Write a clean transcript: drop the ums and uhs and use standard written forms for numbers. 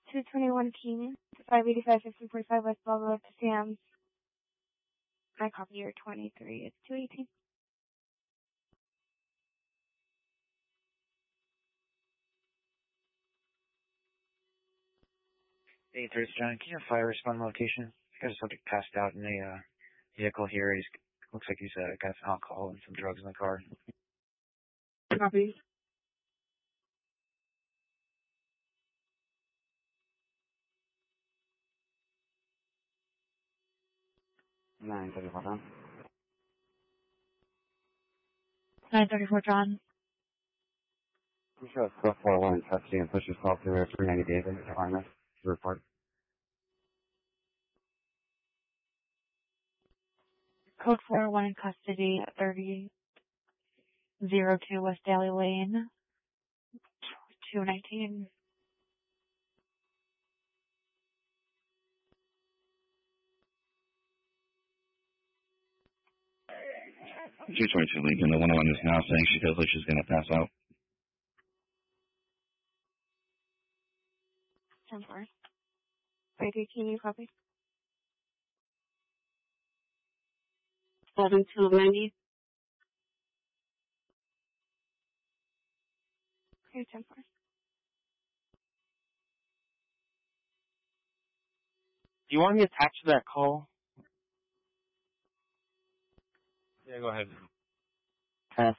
221 King, 585, 1545 West Bell Road to Sam's. My copy year 23 is 218. Hey, Third John, can you fire respond location? There's a subject passed out in a vehicle here. Looks like he's got some alcohol and some drugs in the car. Copy. Nine 34 John. 934 John. You show us 441 in custody and pushes call through 390 David to Armor to report. Code 401 in custody at 3002 West Daly Lane, 219. Lincoln, the 101 is now saying she feels like she's going to pass out. 10-4. 518, you copy? 7290. Okay, 10-4. Do you want me attached to that call? Yeah, go ahead.